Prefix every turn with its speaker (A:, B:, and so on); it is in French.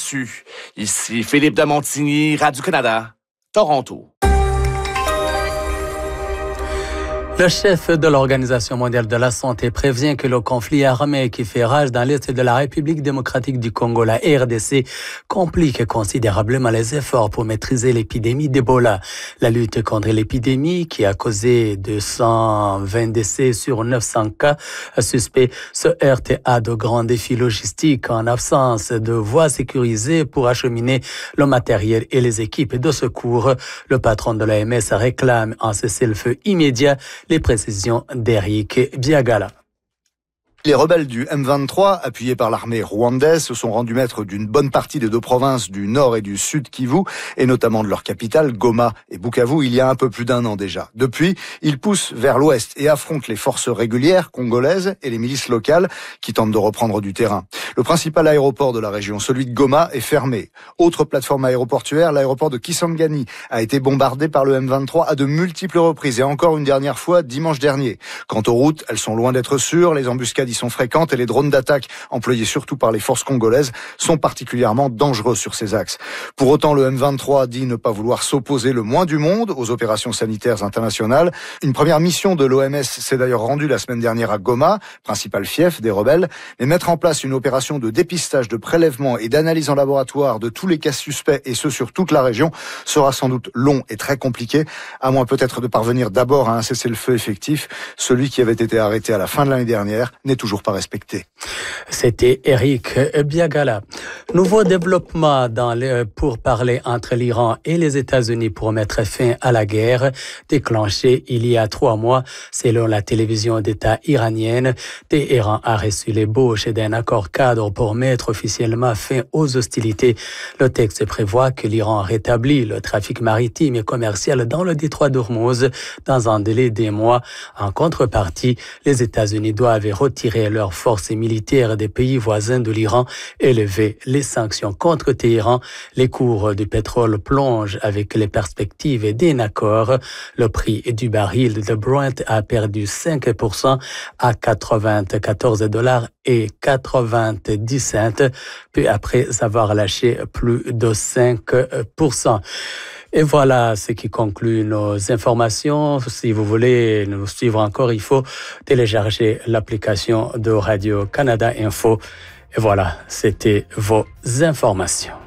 A: su. Ici Philippe de Montigny, Radio-Canada, Toronto.
B: Le chef de l'Organisation mondiale de la santé prévient que le conflit armé qui fait rage dans l'est de la République démocratique du Congo, la RDC, complique considérablement les efforts pour maîtriser l'épidémie d'Ebola. La lutte contre l'épidémie, qui a causé 220 décès sur 900 cas suspects, se heurte à de grands défis logistiques en absence de voies sécurisées pour acheminer le matériel et les équipes de secours. Le patron de l'OMS réclame un cessez-le-feu immédiat. Les précisions d'Éric Biagala.
C: Les rebelles du M23, appuyés par l'armée rwandaise, se sont rendus maîtres d'une bonne partie des deux provinces du nord et du sud Kivu, et notamment de leur capitale, Goma et Bukavu, il y a un peu plus d'un an déjà. Depuis, ils poussent vers l'ouest et affrontent les forces régulières congolaises et les milices locales qui tentent de reprendre du terrain. Le principal aéroport de la région, celui de Goma, est fermé. Autre plateforme aéroportuaire, l'aéroport de Kisangani a été bombardé par le M23 à de multiples reprises, et encore une dernière fois dimanche dernier. Quant aux routes, elles sont loin d'être sûres, les embuscades sont fréquentes et les drones d'attaque, employés surtout par les forces congolaises, sont particulièrement dangereux sur ces axes. Pour autant, le M23 dit ne pas vouloir s'opposer le moins du monde aux opérations sanitaires internationales. Une première mission de l'OMS s'est d'ailleurs rendue la semaine dernière à Goma, principal fief des rebelles, mais mettre en place une opération de dépistage, de prélèvement et d'analyse en laboratoire de tous les cas suspects, et ce sur toute la région, sera sans doute long et très compliqué, à moins peut-être de parvenir d'abord à un cessez-le-feu effectif. Celui qui avait été arrêté à la fin de l'année dernière n'est toujours pas respecté.
B: C'était Éric Biagala. Nouveau développement pour parler entre l'Iran et les États-Unis pour mettre fin à la guerre déclenchée il y a 3 mois. Selon la télévision d'État iranienne, Téhéran a reçu l'ébauche d'un accord cadre pour mettre officiellement fin aux hostilités. Le texte prévoit que l'Iran rétablit le trafic maritime et commercial dans le détroit d'Ormuz dans un délai d'1 mois. En contrepartie, les États-Unis doivent retirer leurs forces militaires des pays voisins de l'Iran et lever les sanctions contre Téhéran. Les cours du pétrole plongent avec les perspectives d'un accord. Le prix du baril de Brent a perdu 5% à $94,90, puis après avoir lâché plus de 5%. Et voilà ce qui conclut nos informations. Si vous voulez nous suivre encore, il faut télécharger l'application de Radio-Canada Info. Et voilà, c'était vos informations.